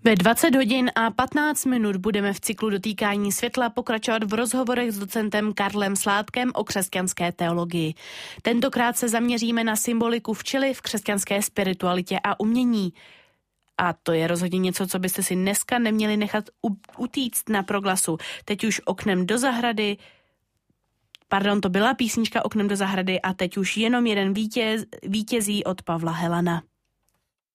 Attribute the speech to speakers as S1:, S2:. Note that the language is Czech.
S1: Ve 20 hodin a 15 minut budeme v cyklu Dotýkání světla pokračovat v rozhovorech s docentem Karlem Sládkem o křesťanské teologii. Tentokrát se zaměříme na symboliku včely v křesťanské spiritualitě a umění. A to je rozhodně něco, co byste si dneska neměli nechat utíct na Proglasu. Teď už Oknem do zahrady, to byla písnička Oknem do zahrady a teď už jenom jeden vítězí od Pavla Helana.